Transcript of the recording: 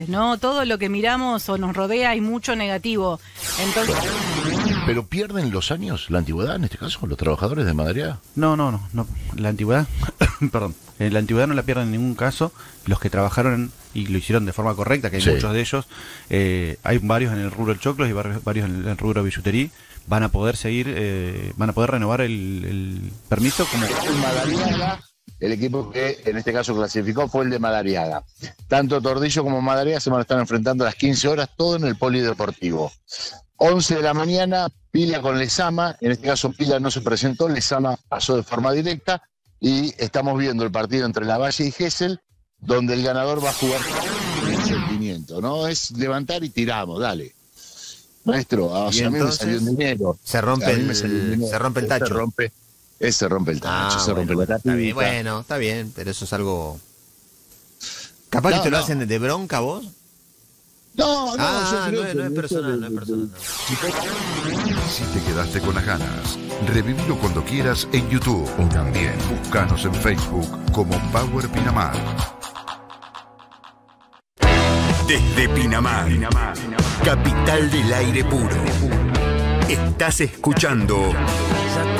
¿no? Todo lo que miramos o nos rodea hay mucho negativo. Entonces, ¿Pero pierden los años, la antigüedad en este caso, los trabajadores de Madariaga? No. La antigüedad, perdón, la antigüedad no la pierden en ningún caso. Los que trabajaron y lo hicieron de forma correcta, que hay muchos de ellos, hay varios en el rubro del choclo y varios en el rubro billutería, van a poder seguir, van a poder renovar el permiso como... Madariaga, el equipo que en este caso clasificó fue el de Madariaga. Tanto Tordillo como Madariaga se van a estar enfrentando a las 15 horas, todo en el polideportivo. 11 de la mañana, Pila con Lezama, en este caso Pila no se presentó, Lezama pasó de forma directa y estamos viendo el partido entre Lavalle y Gesell, donde el ganador va a jugar con el sentimiento, ¿no? Es levantar y tiramos, dale. Maestro, a mí me salió un dinero. Se rompe el tacho. Se rompe el tacho, se rompe la tapita. Está bien, bueno, está bien, pero eso es algo... ¿Capaz que te lo hacen de bronca vos? No, no es personal. Si te quedaste con las ganas, revívelo cuando quieras en YouTube o también búscanos en Facebook como Power Pinamar. Desde Pinamar, capital del aire puro, estás escuchando